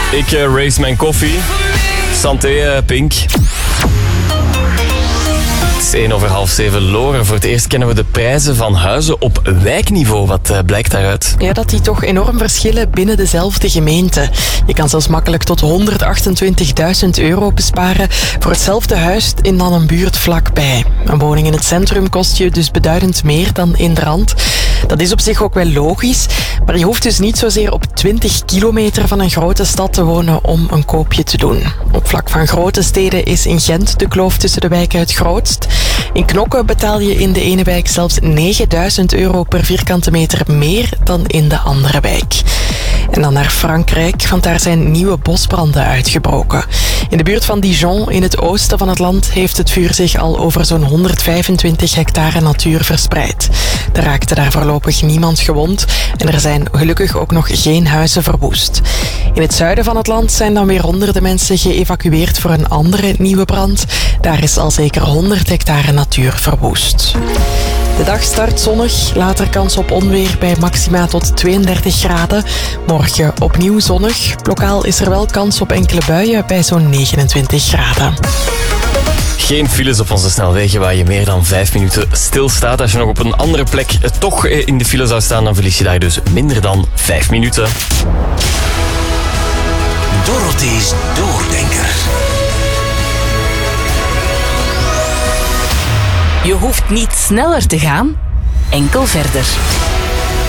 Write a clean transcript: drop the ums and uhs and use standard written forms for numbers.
Ik race mijn koffie. Santé, Pink. Het is 6:01. Loren, voor het eerst kennen we de prijzen van huizen op wijkniveau. Wat blijkt daaruit? Ja, dat die toch enorm verschillen binnen dezelfde gemeente. Je kan zelfs makkelijk tot €128.000 besparen voor hetzelfde huis in dan een buurt vlakbij. Een woning in het centrum kost je dus beduidend meer dan in de rand. Dat is op zich ook wel logisch, maar je hoeft dus niet zozeer op 20 kilometer van een grote stad te wonen om een koopje te doen. Op vlak van grote steden is in Gent de kloof tussen de wijken het grootst. In Knokke betaal je in de ene wijk zelfs €9.000 per vierkante meter meer dan in de andere wijk. En dan naar Frankrijk, want daar zijn nieuwe bosbranden uitgebroken. In de buurt van Dijon, in het oosten van het land, heeft het vuur zich al over zo'n 125 hectare natuur verspreid. Er raakte daar voorlopig niemand gewond en er zijn gelukkig ook nog geen huizen verwoest. In het zuiden van het land zijn dan weer honderden mensen geëvacueerd voor een andere nieuwe brand. Daar is al zeker 100 hectare natuur verwoest. De dag start zonnig, later kans op onweer bij maxima tot 32 graden. Morgen opnieuw zonnig. Lokaal is er wel kans op enkele buien bij zo'n 29 graden. Geen files op onze snelwegen waar je meer dan 5 minuten stilstaat. Als je nog op een andere plek toch in de file zou staan, dan verlies je daar dus minder dan 5 minuten. Dorothy's Doordenker. Je hoeft niet sneller te gaan, enkel verder.